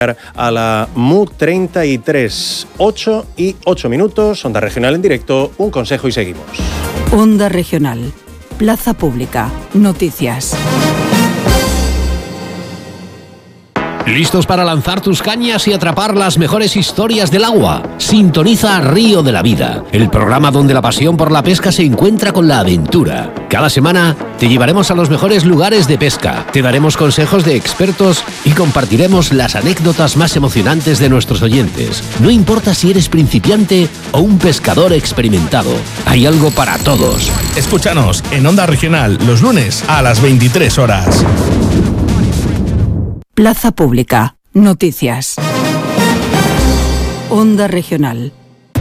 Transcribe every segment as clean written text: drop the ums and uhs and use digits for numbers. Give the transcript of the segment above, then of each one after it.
A la MU 33, 8 y 8 minutos, Onda Regional en directo, un consejo y seguimos. Onda Regional, Plaza Pública, noticias. ¿Listos para lanzar tus cañas y atrapar las mejores historias del agua? Sintoniza Río de la Vida, el programa donde la pasión por la pesca se encuentra con la aventura. Cada semana te llevaremos a los mejores lugares de pesca, te daremos consejos de expertos y compartiremos las anécdotas más emocionantes de nuestros oyentes. No importa si eres principiante o un pescador experimentado, hay algo para todos. Escúchanos en Onda Regional los lunes a las 23 horas. Plaza Pública, noticias. Onda Regional.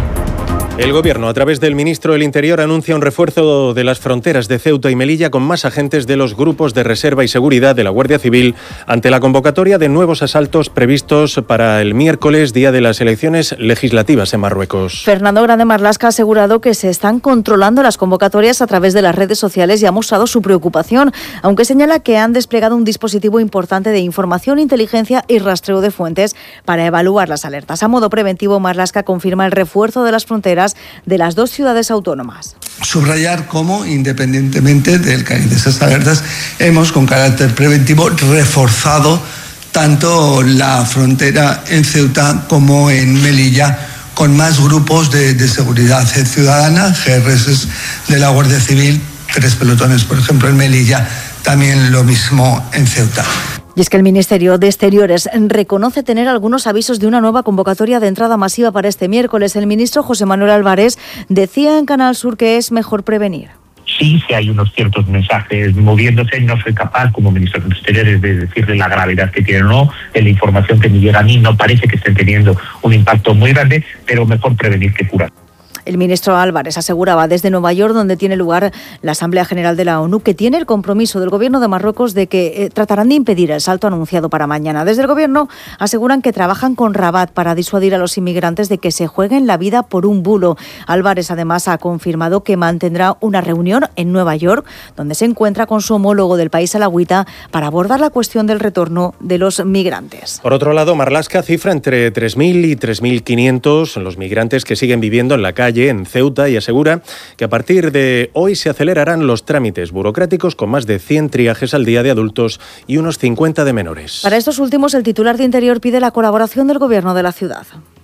El Gobierno, a través del ministro del Interior, anuncia un refuerzo de las fronteras de Ceuta y Melilla con más agentes de los grupos de reserva y seguridad de la Guardia Civil ante la convocatoria de nuevos asaltos previstos para el miércoles, día de las elecciones legislativas en Marruecos. Fernando Grande Marlaska ha asegurado que se están controlando las convocatorias a través de las redes sociales y ha mostrado su preocupación, aunque señala que han desplegado un dispositivo importante de información, inteligencia y rastreo de fuentes para evaluar las alertas. A modo preventivo, Marlaska confirma el refuerzo de las fronteras de las dos ciudades autónomas. Subrayar cómo, independientemente del cariz de esas alertas, hemos con carácter preventivo reforzado tanto la frontera en Ceuta como en Melilla con más grupos de seguridad ciudadana, GRS de la Guardia Civil, 3 pelotones, por ejemplo, en Melilla, también lo mismo en Ceuta. Y es que el Ministerio de Exteriores reconoce tener algunos avisos de una nueva convocatoria de entrada masiva para este miércoles. El ministro José Manuel Álvarez decía en Canal Sur que es mejor prevenir. Sí, si hay unos ciertos mensajes moviéndose, no soy capaz como ministro de Exteriores de decirle la gravedad que tienen o no. En la información que me llega a mí no parece que estén teniendo un impacto muy grande, pero mejor prevenir que curar. El ministro Álvarez aseguraba desde Nueva York, donde tiene lugar la Asamblea General de la ONU, que tiene el compromiso del Gobierno de Marruecos de que tratarán de impedir el salto anunciado para mañana. Desde el Gobierno aseguran que trabajan con Rabat para disuadir a los inmigrantes de que se jueguen la vida por un bulo. Álvarez además ha confirmado que mantendrá una reunión en Nueva York, donde se encuentra con su homólogo del país alauita para abordar la cuestión del retorno de los migrantes. Por otro lado, Marlaska cifra entre 3.000 y 3.500 los migrantes que siguen viviendo en la calle en Ceuta y asegura que a partir de hoy se acelerarán los trámites burocráticos con más de 100 triajes al día de adultos y unos 50 de menores. Para estos últimos, el titular de Interior pide la colaboración del Gobierno de la ciudad.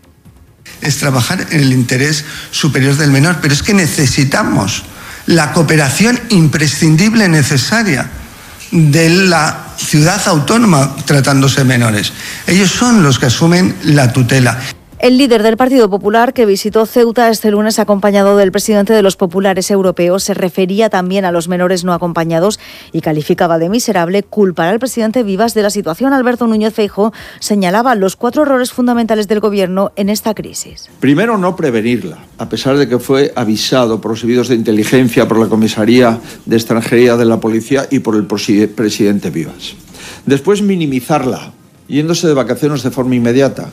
Es trabajar en el interés superior del menor, pero es que necesitamos la cooperación imprescindible necesaria de la ciudad autónoma tratándose de menores. Ellos son los que asumen la tutela. El líder del Partido Popular, que visitó Ceuta este lunes acompañado del presidente de los populares europeos, se refería también a los menores no acompañados y calificaba de miserable culpar al presidente Vivas de la situación. Alberto Núñez Feijóo señalaba los 4 errores fundamentales del Gobierno en esta crisis. Primero, no prevenirla, a pesar de que fue avisado por los servicios de inteligencia, por la Comisaría de Extranjería de la Policía y por el presidente Vivas. Después, minimizarla, yéndose de vacaciones de forma inmediata.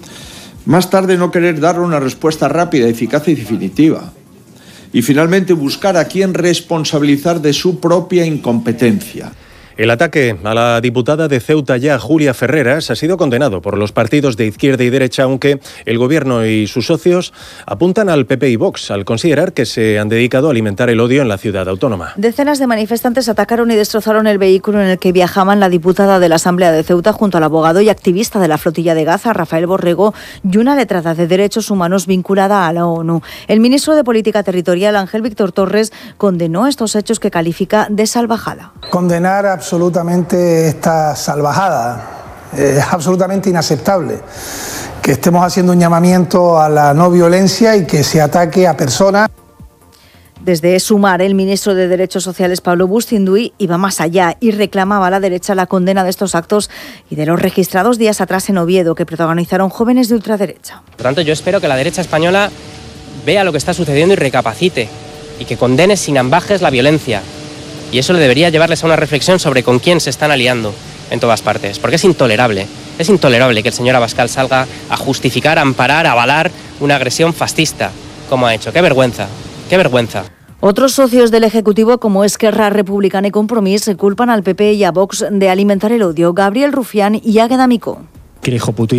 Más tarde, no querer dar una respuesta rápida, eficaz y definitiva. Y finalmente, buscar a quién responsabilizar de su propia incompetencia. El ataque a la diputada de Ceuta ya, Julia Ferreras, ha sido condenado por los partidos de izquierda y derecha, aunque el Gobierno y sus socios apuntan al PP y Vox al considerar que se han dedicado a alimentar el odio en la ciudad autónoma. Decenas de manifestantes atacaron y destrozaron el vehículo en el que viajaban la diputada de la Asamblea de Ceuta junto al abogado y activista de la flotilla de Gaza, Rafael Borrego, y una letrada de derechos humanos vinculada a la ONU. El ministro de Política Territorial, Ángel Víctor Torres, condenó estos hechos que califica de salvajada. Condenar absolutamente esta salvajada. Es absolutamente inaceptable que estemos haciendo un llamamiento a la no violencia y que se ataque a personas. Desde Sumar, el ministro de Derechos Sociales, Pablo Bustinduy, iba más allá y reclamaba a la derecha la condena de estos actos y de los registrados días atrás en Oviedo, que protagonizaron jóvenes de ultraderecha. Por tanto, yo espero que la derecha española vea lo que está sucediendo y recapacite, y que condene sin ambajes la violencia. Y eso le debería llevarles a una reflexión sobre con quién se están aliando en todas partes, porque es intolerable que el señor Abascal salga a justificar, a amparar, a avalar una agresión fascista, como ha hecho. ¡Qué vergüenza! ¡Qué vergüenza! Otros socios del Ejecutivo, como Esquerra Republicana y Compromís, culpan al PP y a Vox de alimentar el odio. Gabriel Rufián y Águeda Micó. que el hijo puto